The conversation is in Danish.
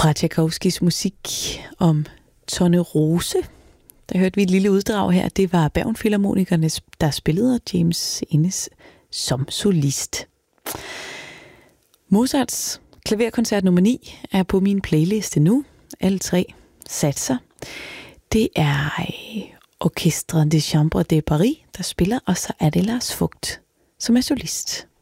Fra Tchaikovskys musik om Tornerose, der hørte vi et lille uddrag her. Det var Bergen-filharmonikerne, der spillede James Innes som solist. Mozarts klaverkoncert nummer 9 er på min playliste nu. Alle 3 satser. Det er Orchestre de Chambre de Paris, der spiller, og så er det Lars Vogt, som er solist.